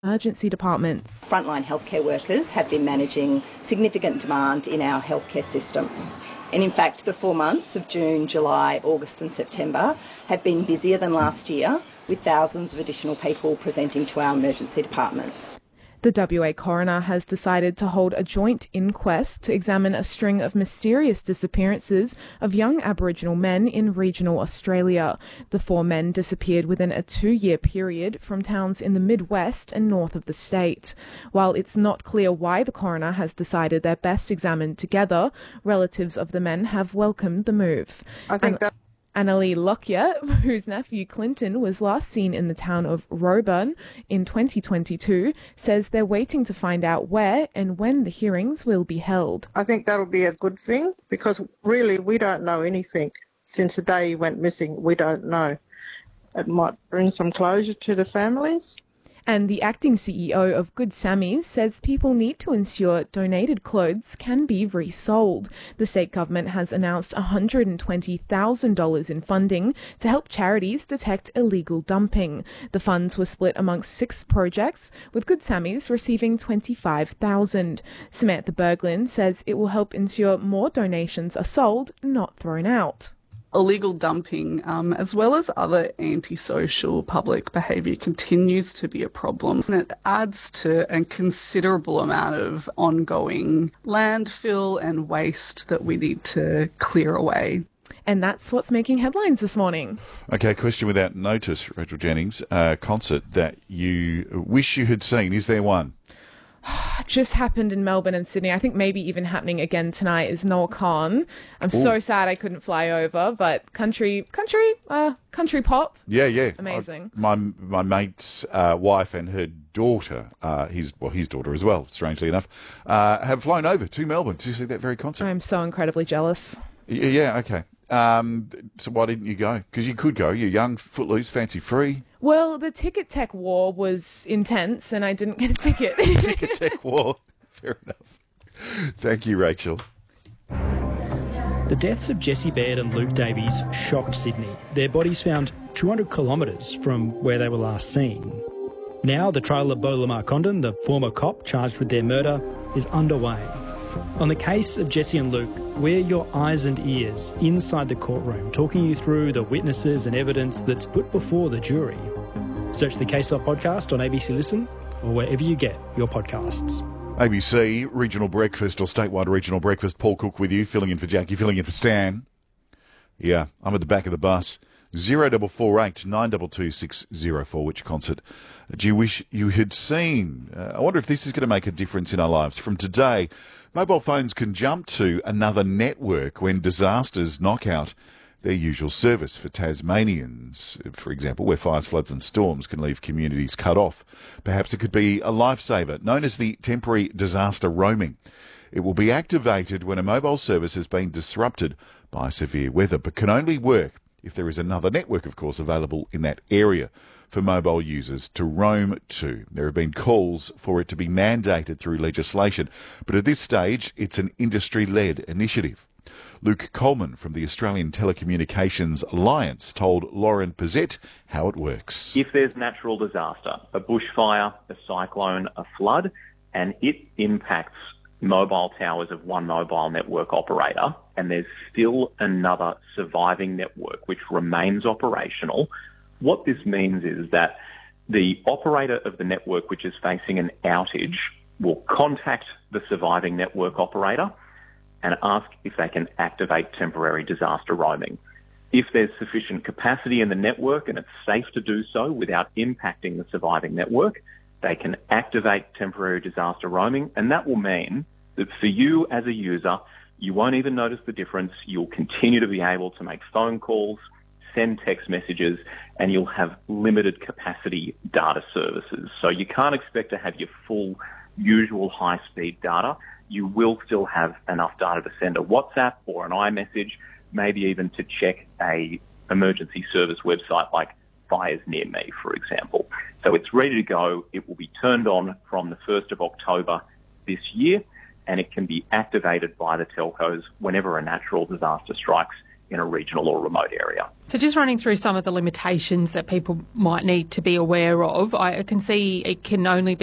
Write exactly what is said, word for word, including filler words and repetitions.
emergency departments. Frontline healthcare workers have been managing significant demand in our healthcare system. And in fact, the four months of June, July, August and September have been busier than last year, with thousands of additional people presenting to our emergency departments. The W A coroner has decided to hold a joint inquest to examine a string of mysterious disappearances of young Aboriginal men in regional Australia. The four men disappeared within a two-year period from towns in the Midwest and north of the state. While it's not clear why the coroner has decided they're best examined together, relatives of the men have welcomed the move. I think that Annalie Lockyer, whose nephew Clinton was last seen in the town of Roebourne in twenty twenty-two, says they're waiting to find out where and when the hearings will be held. I think that'll be a good thing, because really we don't know anything. Since the day he went missing, we don't know. It might bring some closure to the families. And the acting C E O of Good Sammy's says people need to ensure donated clothes can be resold. The state government has announced one hundred twenty thousand dollars in funding to help charities detect illegal dumping. The funds were split amongst six projects, with Good Sammy's receiving twenty-five thousand dollars. Samantha Berglund says it will help ensure more donations are sold, not thrown out. Illegal dumping, um, as well as other antisocial public behaviour, continues to be a problem. And it adds to a considerable amount of ongoing landfill and waste that we need to clear away. And that's what's making headlines this morning. Okay, question without notice, Rachel Jennings. A concert that you wish you had seen. Is there one? Just happened in Melbourne and Sydney. I think maybe even happening again tonight is Noah Kahan. I'm Ooh. so sad I couldn't fly over, but country, country, uh, country pop. Yeah, yeah, amazing. I, my my mate's uh, wife and her daughter, uh, his well, his daughter as well, strangely enough, uh, have flown over to Melbourne to see that very concert. I'm so incredibly jealous. Yeah, yeah okay. Um, so why didn't you go? Because you could go. You're young, footloose, fancy free. Well, the ticket tech war was intense and I didn't get a ticket. Ticket tech war. Fair enough. Thank you, Rachel. The deaths of Jessie Baird and Luke Davies shocked Sydney. Their bodies found two hundred kilometres from where they were last seen. Now the trial of Beau Lamar Condon, the former cop charged with their murder, is underway. On the case of Jessie and Luke, we're your eyes and ears inside the courtroom, talking you through the witnesses and evidence that's put before the jury. Search the Case Off podcast on A B C Listen or wherever you get your podcasts. A B C Regional Breakfast or Statewide Regional Breakfast. Paul Cook with you, filling in for Jackie, filling in for Stan. Yeah, I'm at the back of the bus. Zero double four eight nine double two six zero four. Which concert do you wish you had seen? Uh, I wonder if this is going to make a difference in our lives. From today, mobile phones can jump to another network when disasters knock out their usual service. For Tasmanians, for example, where fires, floods and storms can leave communities cut off, perhaps it could be a lifesaver, known as the temporary disaster roaming. It will be activated when a mobile service has been disrupted by severe weather, but can only work if there is another network, of course, available in that area for mobile users to roam to. There have been calls for it to be mandated through legislation, but at this stage, it's an industry-led initiative. Luke Coleman from the Australian Telecommunications Alliance told Lauren Pizzette how it works. If there's natural disaster, a bushfire, a cyclone, a flood, and it impacts mobile towers of one mobile network operator, and there's still another surviving network which remains operational, what this means is that the operator of the network which is facing an outage will contact the surviving network operator and ask if they can activate temporary disaster roaming. If there's sufficient capacity in the network and it's safe to do so without impacting the surviving network, they can activate temporary disaster roaming, and that will mean that for you as a user, you won't even notice the difference. You'll continue to be able to make phone calls, send text messages, and you'll have limited capacity data services. So you can't expect to have your full usual high-speed data. You will still have enough data to send a WhatsApp or an iMessage, maybe even to check a emergency service website like Fires Near Me, for example. So it's ready to go. It will be turned on from the first of October this year, and it can be activated by the telcos whenever a natural disaster strikes in a regional or remote area. So just running through some of the limitations that people might need to be aware of, I can see it can only be